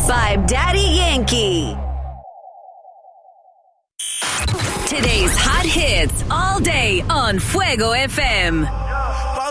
by Daddy Yankee. Today's hot hits all day on Fuego FM.